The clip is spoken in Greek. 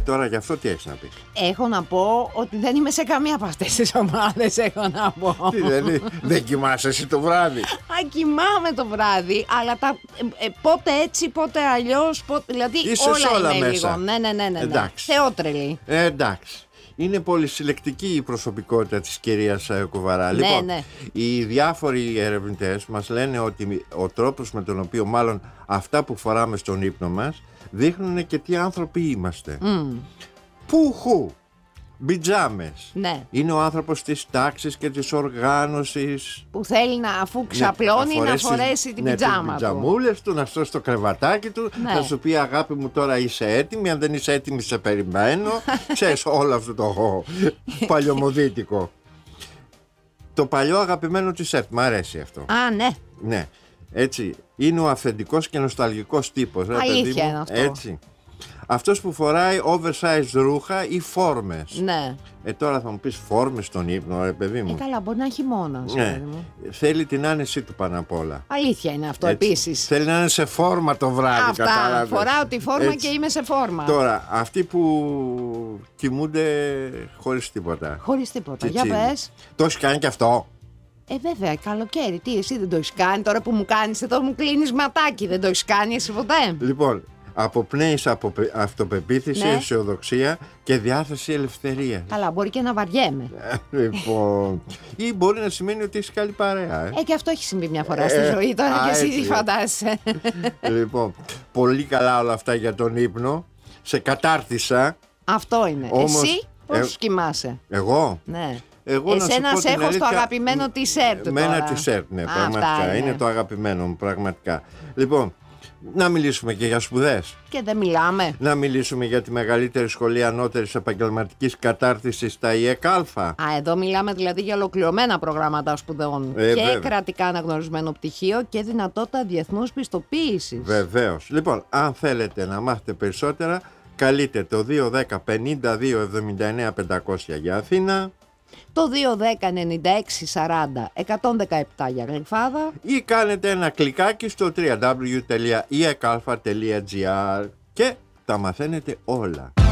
Τώρα γι' αυτό τι έχεις να πεις? Έχω να πω ότι δεν είμαι σε καμία από αυτές τις ομάδες, έχω να πω. Τι, δηλαδή, δεν κοιμάσαι εσύ το βράδυ? Κοιμάμαι το βράδυ, αλλά πότε έτσι, πότε αλλιώς, δηλαδή είσαι όλα είναι μέσα. λίγο. Ναι. Εντάξει. Θεότρελη. Εντάξει. Είναι πολυσυλλεκτική η προσωπικότητα της κυρίας Κουβαρά. Ναι, Λοιπόν, ναι. οι διάφοροι ερευνητές μας λένε ότι ο τρόπος με τον οποίο μάλλον αυτά που φοράμε στον ύπνο μας δείχνουν και τι άνθρωποι είμαστε. Πουχου, μπιτζάμες. Ναι. Είναι ο άνθρωπος της τάξης και της οργάνωσης. Που θέλει αφού ξαπλώνει να φορέσει την πιτζάμα τις του. πιτζαμούλες του, να στώσει το κρεβατάκι του, Ναι. να σου πει αγάπη μου τώρα είσαι έτοιμη, αν δεν είσαι έτοιμη σε περιμένω. Ξέρεις όλο αυτό το παλιωμοδίτικο. Το παλιό αγαπημένο της ΕΡΤ, μ' αρέσει αυτό. Α, ναι. Ναι, έτσι, είναι ο αυθεντικός και νοσταλγικός τύπος. Αλήθεια είναι αυτό. Έτσι. Αυτός που φοράει oversized ρούχα ή φόρμες. Ναι. Τώρα θα μου πεις φόρμες στον ύπνο, παιδί μου. Καλά, μπορεί να είναι χειμώνας. Ναι. Θέλει την άνεσή του πάνω απ' όλα. Αλήθεια είναι αυτό Έτσι. επίσης. Θέλει να είναι σε φόρμα το βράδυ. Αυτά. Κατάλαβες. Φοράω τη φόρμα Έτσι. και είμαι σε φόρμα. Τώρα, αυτοί που κοιμούνται χωρίς τίποτα. Χωρίς τίποτα. Για Τσιτσίδι. πες. Το έχει κάνει και αυτό. Βέβαια, καλοκαίρι. Τι, εσύ δεν το έχεις κάνει? Τώρα που μου κάνεις εδώ, μου κλείνεις ματάκι. Δεν το έχεις κάνει εσύ ποτέ? Λοιπόν, αποπνέεις από αυτοπεποίθηση, Ναι. αισιοδοξία και διάθεση ελευθερίας. Καλά, μπορεί και να βαριέμαι. Λοιπόν, ή μπορεί να σημαίνει ότι έχει καλή παρέα. Και αυτό έχει συμβεί μια φορά στη ζωή τώρα και εσύ έτσι. τι φαντάζεσαι. Λοιπόν, πολύ καλά όλα αυτά για τον ύπνο. Σε κατάρτισα. Αυτό είναι. Όμως, Εσύ πώς κοιμάσαι? Εγώ. Ναι. Εγώ να σου Εσένα πω σε την έχω στο αλήθεια, αγαπημένο t-shirt με ένα τώρα. t-shirt, ναι, Α, πραγματικά. αυτά Είναι το αγαπημένο μου, πραγματικά. Λοιπόν, να μιλήσουμε και για σπουδές. Και δεν μιλάμε. Να μιλήσουμε για τη μεγαλύτερη σχολή ανώτερης επαγγελματικής κατάρτισης στα ΙΕΚΑΛΦΑ. Εδώ μιλάμε δηλαδή για ολοκληρωμένα προγράμματα σπουδών και βέβαια. κρατικά αναγνωρισμένο πτυχίο και δυνατότητα διεθνούς πιστοποίησης. Βεβαίως. Λοιπόν, αν θέλετε να μάθετε περισσότερα, καλείτε το 210 52 79 500 για Αθήνα Το 210 96 40 117 για Γλυφάδα. ή κάνετε ένα κλικάκι στο www.ekalfa.gr και τα μαθαίνετε όλα.